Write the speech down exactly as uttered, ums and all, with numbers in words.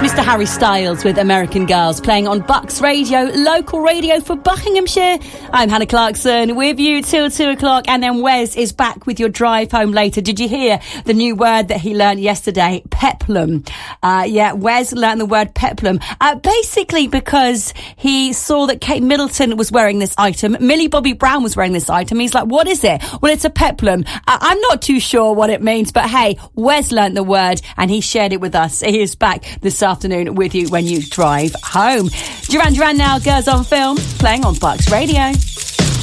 Mister Harry Styles with American Girls, playing on Bucks Radio, local radio for Buckinghamshire. I'm Hannah Clarkson with you till two o'clock, and then Wes is back with your drive home later. Did you hear the new word that he learned yesterday? Peplum. Uh, yeah, Wes learned the word peplum. Uh, basically because he saw that Kate Middleton was wearing this item. Millie Bobby Brown was wearing this item. He's like, what is it? Well, it's a peplum. Uh, I'm not too sure what it means, but hey, Wes learned the word and he shared it with us. He is back this afternoon with you when you drive home. Duran Duran now, Girls on Film, playing on Bucks Radio.